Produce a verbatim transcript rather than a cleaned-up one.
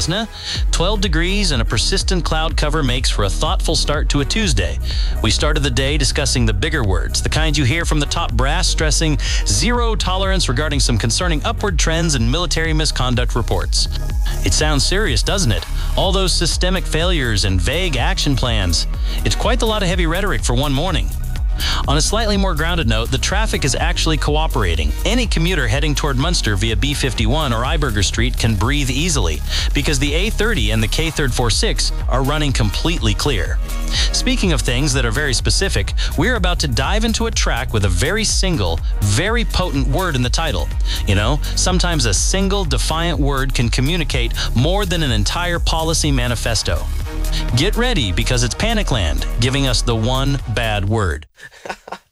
doesn't it? twelve degrees and a persistent cloud cover makes for a thoughtful start to a Tuesday. We started the day discussing the bigger words, the kind you hear from the top brass stressing zero tolerance regarding some concerning upward trends in military misconduct reports. It sounds serious, doesn't it? All those systemic failures and vague action plans. It's quite a lot of heavy rhetoric for one morning. On a slightly more grounded note, the traffic is actually cooperating. Any commuter heading toward Munster via B fifty-one or Iberger Street can breathe easily because the A thirty and the K three forty-six are running completely clear. Speaking of things that are very specific, we're about to dive into a track with a very single, very potent word in the title. You know, sometimes a single defiant word can communicate more than an entire policy manifesto. Get ready because it's Panicland giving us the one bad word.